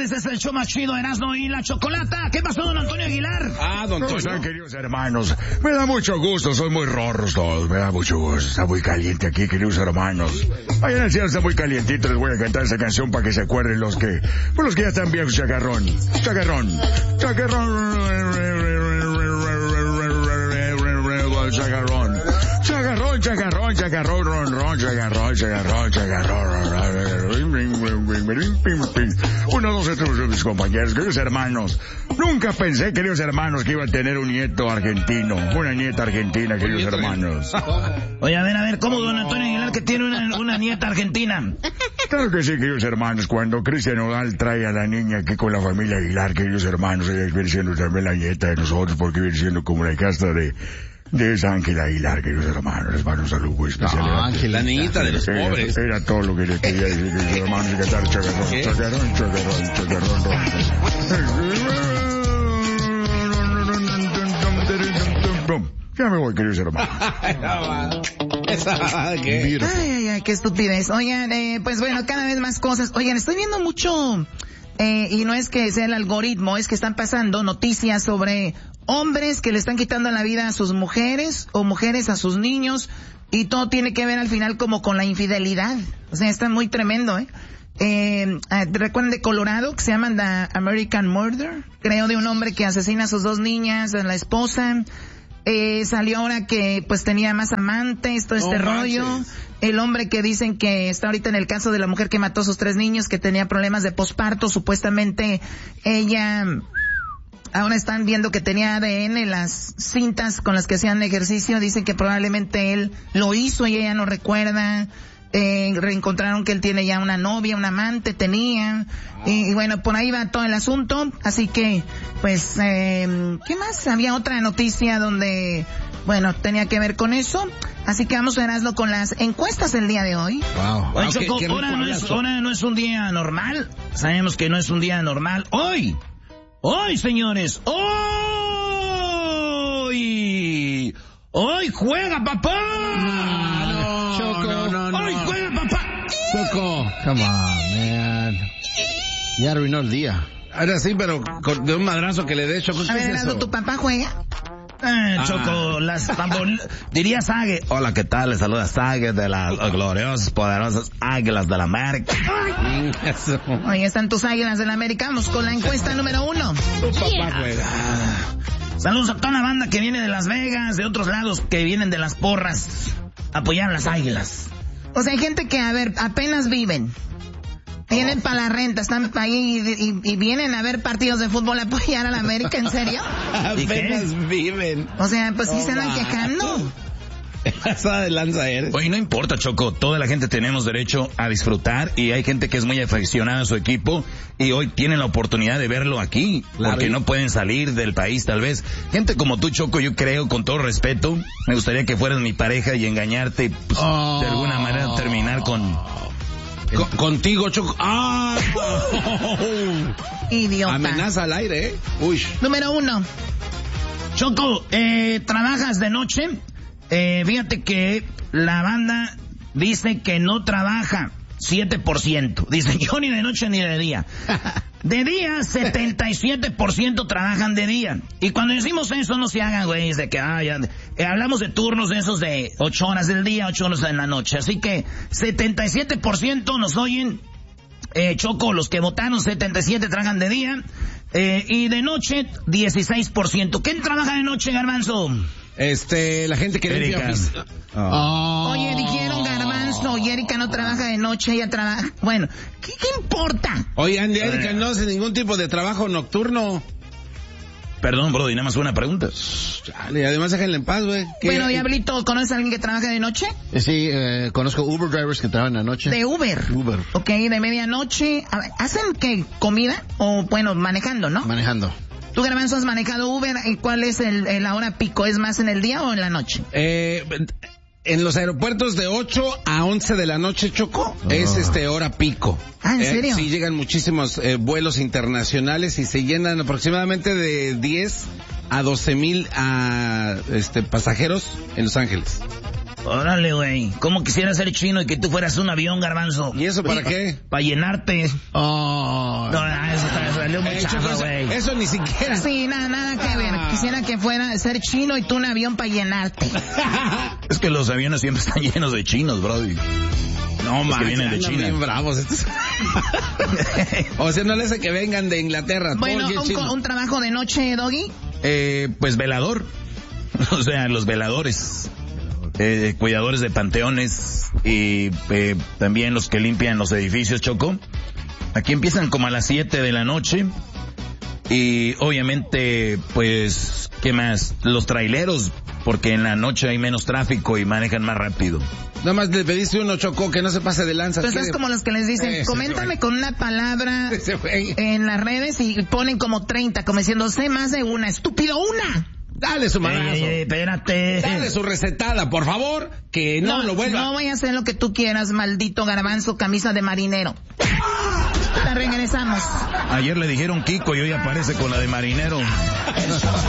tardes, es el show más chido, Erasmo y la Chocolata. ¿Qué pasó, don Antonio Aguilar? Don Antonio. ¿Cómo están, queridos hermanos? Me da mucho gusto, soy muy rorros todos, me da mucho gusto. Está muy caliente aquí, queridos hermanos. Allá en el cielo está muy calientito, les voy a cantar esa canción para que se acuerden los que ya están viejos, chacarrón. Uno, dos, tres, mis compañeros, queridos hermanos. Nunca pensé, queridos hermanos, que iba a tener un nieto argentino, una nieta argentina, queridos hermanos. Oye, a ver, ¿cómo don Antonio Aguilar que tiene una nieta argentina? Claro que sí, queridos hermanos, cuando Cristian Nodal trae a la niña aquí con la familia Aguilar, queridos hermanos, ella viene siendo también la nieta de nosotros, porque viene siendo como la casta de esa Ángela Aguilar, queridos hermanos, les mando un saludo muy especial. Ángela, la niñita de los pobres. Era todo lo que le quería decir, queridos hermanos, y cantar chacarrón. Ya me voy, queridos hermanos. Ay, qué estupidez. Oigan, pues bueno, cada vez más cosas. Oigan, estoy viendo mucho, y no es que sea el algoritmo, es que están pasando noticias sobre hombres que le están quitando la vida a sus mujeres o mujeres a sus niños, y todo tiene que ver al final como con la infidelidad. O sea, está muy tremendo, ¿recuerdan de Colorado, que se llaman The American Murder? Creo, de un hombre que asesina a sus 2 niñas, a la esposa. Salió ahora que pues tenía más amantes, todo este rollo. El hombre que dicen que está ahorita en el caso de la mujer que mató a sus 3 niños, que tenía problemas de posparto, supuestamente ella... Ahora están viendo que tenía ADN en las cintas con las que hacían ejercicio. Dicen que probablemente él lo hizo y ella no recuerda. Reencontraron que él tiene ya una novia, un amante, tenía. Y bueno, por ahí va todo el asunto. Así que, pues, ¿qué más? Había otra noticia donde, bueno, tenía que ver con eso. Así que vamos a verlo con las encuestas el día de hoy. Wow. Oye, Choco, ahora no es un día normal. Sabemos que no es un día normal. Hoy, señores, hoy juega papá. Hoy juega papá. Choco, come on, man. Ya arruinó el día. Ahora sí, pero de un madrazo que le dé, Choco. A ver, Erasmo, ¿tu papá juega? Choco, diría Sague. Hola, ¿qué tal? Les saluda Sague de las gloriosas, poderosas Águilas de la América. Oye, están tus Águilas de la América. Vamos con la encuesta número 1. Tu papá juega. Saludos a toda la banda que viene de Las Vegas, de otros lados que vienen de las porras, a apoyar a las Águilas. O sea, hay gente que, a ver, apenas viven. Vienen para la renta, están ahí y vienen a ver partidos de fútbol a apoyar a la América, ¿en serio? Apenas viven. O sea, pues sí se andan quejando. Esa de lanza eres. Oye, no importa, Choco, toda la gente tenemos derecho a disfrutar y hay gente que es muy aficionada a su equipo y hoy tienen la oportunidad de verlo aquí, porque no pueden salir del país tal vez. Gente como tú, Choco, yo creo, con todo respeto, me gustaría que fueras mi pareja y engañarte y pues, de alguna manera terminar contigo, Choco. Idiota. Amenaza al aire, Uy. Número 1. Choco, ¿trabajas de noche? Fíjate que la banda dice que no trabaja 7%. Dice, yo ni de noche ni de día. De día, 77% trabajan de día. Y cuando decimos eso, no se hagan, güey, de que, hablamos de turnos de esos de 8 horas del día, 8 horas en la noche. Así que 77% nos oyen. Choco, los que votaron, 77 trabajan de día. Y de noche, 16%. ¿Quién trabaja de noche, Garbanzo? La gente que limpia. Oye, dijeron Garbanzo y Erika no trabaja de noche, ella trabaja. Bueno, ¿qué importa? Oye, Andy, Erika no hace ningún tipo de trabajo nocturno. Perdón, bro, y nada más una pregunta. Chale, además déjenle en paz, güey. Bueno, Diablito, ¿conoces a alguien que trabaja de noche? Sí, conozco Uber drivers que trabajan de noche. ¿De Uber? Uber. Ok, de medianoche. ¿Hacen qué? ¿Comida? O, bueno, manejando, ¿no? Manejando. ¿Tú, Garbanzo, has manejado Uber? ¿Cuál es la hora pico? ¿Es más en el día o en la noche? En los aeropuertos de 8 a 11 de la noche, Choco, es hora pico. ¿En serio? Sí, llegan muchísimos vuelos internacionales y se llenan aproximadamente de 10 a 12,000 pasajeros en Los Ángeles. Órale, güey. ¿Cómo quisiera ser chino y que tú fueras un avión, Garbanzo? ¿Y eso para qué? Para llenarte. Oh. No, eso salió muy chafa, güey. Eso ni siquiera. Sí, nada que ver. Quisiera que fuera ser chino y tú un avión para llenarte. Es que los aviones siempre están llenos de chinos, brody. No, más. Que vienen de China. Bien bravos estos. O sea, no les hace que vengan de Inglaterra. Bueno, un trabajo de noche, Doggy. Pues velador. O sea, los veladores. Cuidadores de panteones y también los que limpian los edificios, Choco. Aquí empiezan como a las 7 de la noche y obviamente, pues, ¿qué más? Los traileros, porque en la noche hay menos tráfico y manejan más rápido. Nada más le pediste uno, Choco, que no se pase de lanza. Pues es como los que les dicen, coméntame con una palabra en las redes y ponen como 30, como diciendo, sé más de una, estúpido, una. Dale su madrazo. Espérate. Dale su recetada, por favor, que no lo vuelva. No voy a hacer lo que tú quieras, maldito Garbanzo, camisa de marinero. Te regresamos. Ayer le dijeron Kiko y hoy aparece con la de marinero.